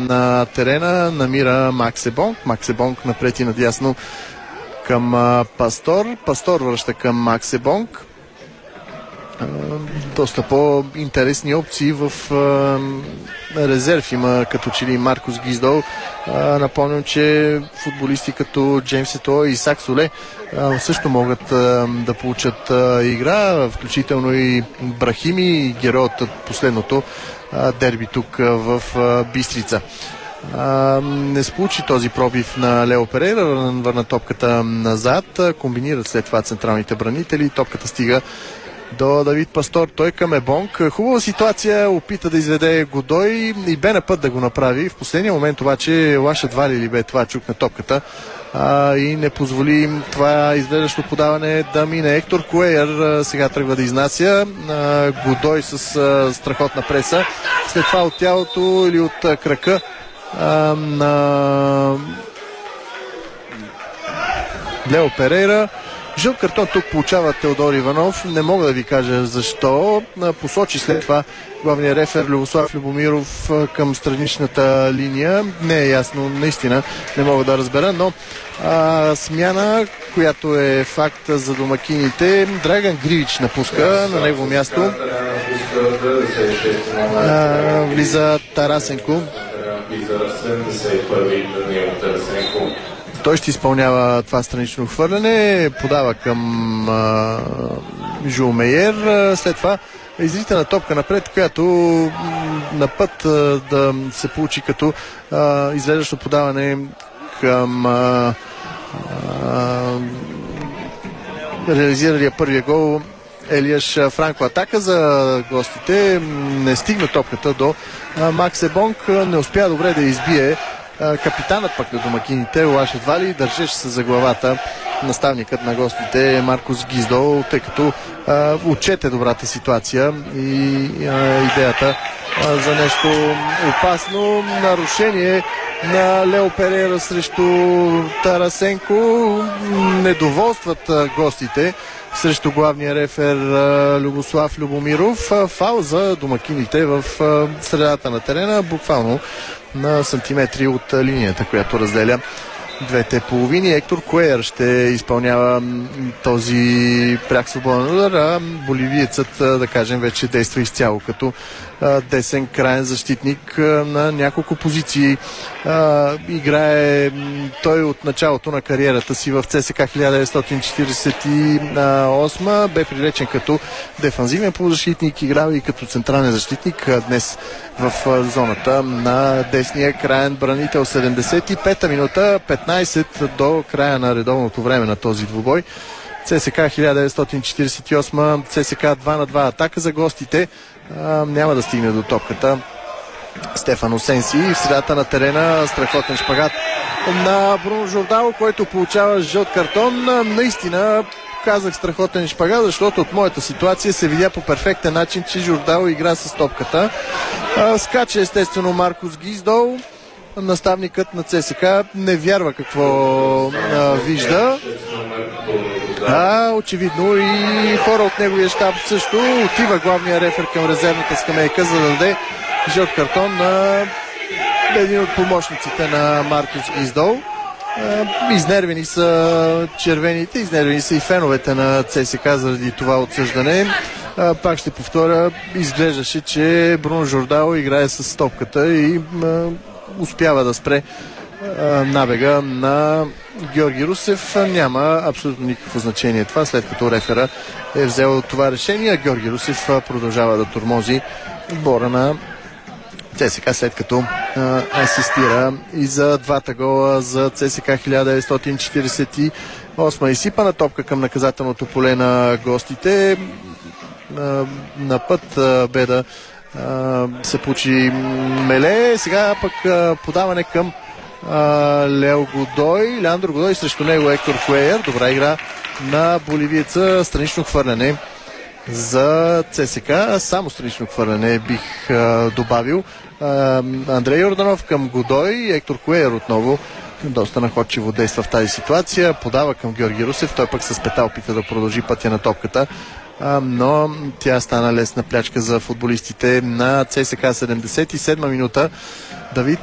на терена намира Максебонг. Максебонг напред и надясно към Пастор. Пастор връща към Максебонг. Доста по-интересни опции в резерв има като че ли Маркус Гиздол. Напомням, че футболисти като Джеймс Ето и Исак Соле също могат да получат игра, включително и Брахими, героят от последното дерби тук в Бистрица. Не се получи този пробив на Лео Перейра, върна топката назад, комбинират след това централните бранители, топката стига до Давид Пастор, той към Ебонг. Хубава ситуация, опита да изведе Годой и бе на път да го направи. В последния момент обаче Лашат Вали бе това, чукна топката и не позволи това извеждащо подаване да мине. Ектор Куейер сега тръгва да изнася. Годой с страхотна преса. След това от тялото или от крака на Лео Перейра. Жълт картон тук получава Теодор Иванов. Не мога да ви кажа защо. Посочи след това главният рефер Любослав Любомиров към страничната линия. Не е ясно, наистина не мога да разбера, но смяна, която е факт за домакините. Драган Гривич напуска, на негово място влиза Тарасенко. Той ще изпълнява това странично хвърляне, подава към Жул Мейер, след това изритана топка напред, която на път да се получи като извеждащо подаване към реализиралия първия гол Елияш Франко. Атака за гостите, не стигна топката до Максебонг, не успя добре да избие капитанът пък на домакините Лашат Вали, държеше се за главата наставникът на гостите Маркус Гиздол, тъй като отчете добрата ситуация и идеята за нещо опасно. Нарушение на Лео Перейра срещу Тарасенко. Недоволстват гостите срещу главния рефер Любослав Любомиров. Фаул за домакините в средата на терена, буквално на сантиметри от линията, която разделя двете половини. Ектор Куейер ще изпълнява този пряк свободен удар, а боливиецът, да кажем, вече действа изцяло като десен краен защитник на няколко позиции. Играе той от началото на кариерата си в ЦСК 1948. Бе привлечен като дефанзивен полузащитник, играва и като централен защитник. Днес в зоната на десния краен бранител. 75-та минута, 15 до края на редовното време на този двубой. ЦСК 1948, ЦСК 2-2 атака за гостите. Няма да стигне до топката Стефан Осенси. В средата на терена страхотен шпагат на Бруно Жордало, който получава жълт картон. Наистина казах страхотен шпагат, защото от моята ситуация се видя по перфектен начин, че Жордало игра с топката. Скача естествено Маркус Гиздол. Наставникът на ЦСК не вярва какво вижда. Очевидно и хора от неговия щаб също. Отива главния рефер към резервната скамейка, за да даде жълт картон на един от помощниците на Маркус Гиздол. Изнервени са червените, изнервени са и феновете на ЦСК заради това отсъждане. Пак ще повторя, изглеждаше, че Бруно Жордало играе с топката и успява да спре набега на Георги Русев. Няма абсолютно никакво значение това, след като рефера е взел това решение. Георги Русев продължава да тормози отбора на ЦСК, след като асистира и за двата гола за ЦСК 1948. Изсипана топка към наказателното поле на гостите. На път бе да се получи меле. Сега пък подаване към Леандро Годой, срещу него Ектор Куейер. Добра игра на боливиеца. Странично хвърляне за ЦСК. Само странично хвърляне бих добавил. Андрей Йорданов към Годой. Ектор Куейер отново доста находчиво действа в тази ситуация. Подава към Георги Русев. Той пък с пета опита да продължи пътя на топката, но тя стана лесна плячка за футболистите на ЦСК. 77 минута. Давид